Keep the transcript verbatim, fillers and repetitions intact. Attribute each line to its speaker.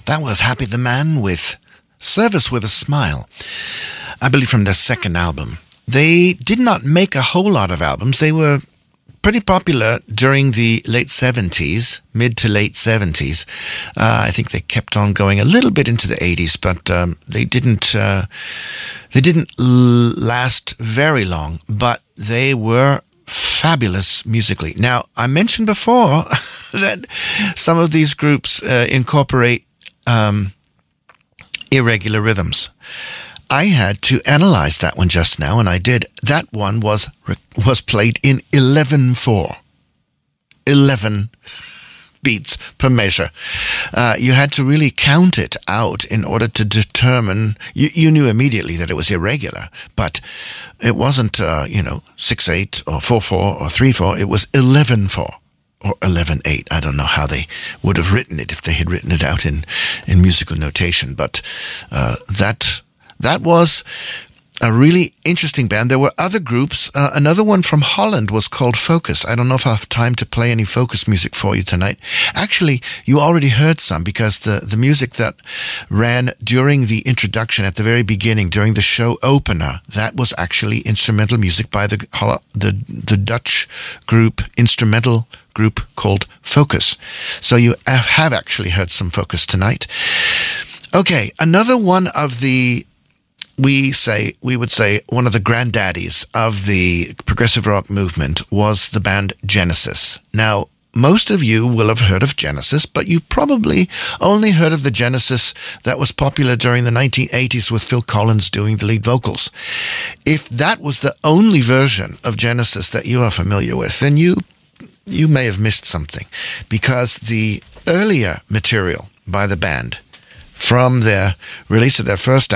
Speaker 1: That was Happy the Man with Service with a Smile, I believe from their second album. They did not make a whole lot of albums. They were pretty popular during the late seventies, mid to late seventies. Uh, I think they kept on going a little bit into the eighties, but um, they didn't uh, they didn't l- last very long. But they were fabulous musically. Now, I mentioned before that some of these groups uh, incorporate um, irregular rhythms. I had to analyze that one just now, and I did. That one was was played in eleven four. eleven beats per measure. Uh, you had to really count it out in order to determine. You, you knew immediately that it was irregular, but it wasn't, uh, you know, six eight or four four or three four. It was eleven four. Or eleven eight. I don't know how they would have written it if they had written it out in, in musical notation, but uh, that... That was a really interesting band. There were other groups. Uh, another one from Holland was called Focus. I don't know if I have time to play any Focus music for you tonight. Actually, you already heard some because the, the music that ran during the introduction at the very beginning, during the show opener, that was actually instrumental music by the the, the Dutch group, instrumental group called Focus. So you have actually heard some Focus tonight. Okay, another one of the We say we would say one of the granddaddies of the progressive rock movement was the band Genesis. Now, most of you will have heard of Genesis, but you probably only heard of the Genesis that was popular during the nineteen eighties with Phil Collins doing the lead vocals. If that was the only version of Genesis that you are familiar with, then you you may have missed something, because the earlier material by the band from their release of their first